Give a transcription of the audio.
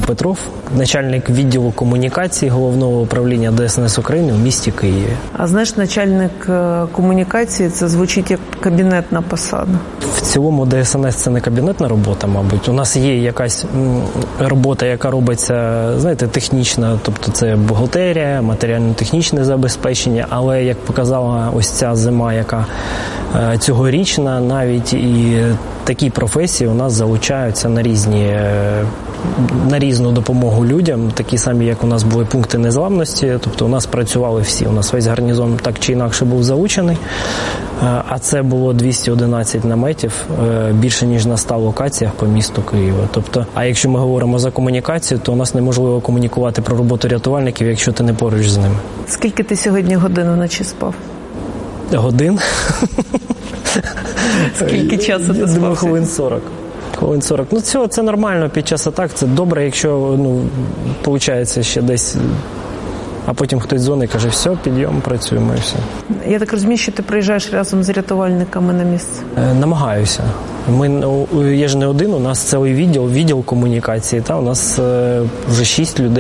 Петров, начальник відділу комунікації Головного управління ДСНС України в місті Києві. А знаєш, начальник комунікації – це звучить як кабінетна посада. В цілому ДСНС – це не кабінетна робота, мабуть. У нас є якась робота, яка робиться, знаєте, технічна, тобто це бухгалтерія, матеріально-технічне забезпечення, але, як показала ось ця зима, яка цьогорічна, навіть і такі професії у нас залучаються на різну допомогу людям, такі самі, як у нас були пункти незламності, тобто у нас працювали всі, у нас весь гарнізон так чи інакше був залучений, а це було 211 наметів, більше ніж на 100 локаціях по місту Києва. Тобто, а якщо ми говоримо за комунікацію, то у нас неможливо комунікувати про роботу рятувальників, якщо ти не поруч з ними. Скільки ти сьогодні годин вночі спав? Годин? Скільки часу ти спав? Думаю, хвилин 40. Хвилин 40. Ну, це нормально під час атак, це добре, якщо, виходить ще десь, а потім хтось дзвонить і каже, все, підйом, працюємо і все. Я так розумію, що ти приїжджаєш разом з рятувальниками на місце? Намагаюся. Я ж не один, у нас цілий відділ комунікації, у нас вже 6 людей.